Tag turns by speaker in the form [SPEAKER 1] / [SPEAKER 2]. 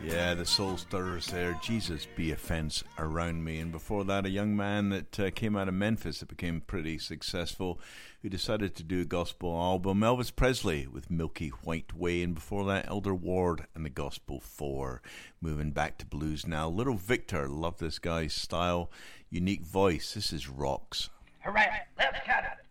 [SPEAKER 1] Yeah, the soul stirrers there. Jesus be a fence around me. And before that, a young man that came out of Memphis that became pretty successful, who decided to do a gospel album. Elvis Presley with Milky White Way. And before that, Elder Ward and the Gospel 4. Moving back to blues now. Little Victor, love this guy's style, unique voice. This is Rocks.
[SPEAKER 2] Hooray, let's cut it.